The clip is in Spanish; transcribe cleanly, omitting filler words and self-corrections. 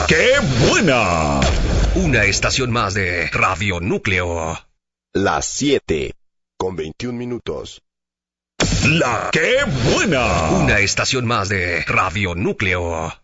¡Qué buena! Una estación más de Radio Núcleo. Las 7:21. ¡La qué buena! Una estación más de Radio Núcleo.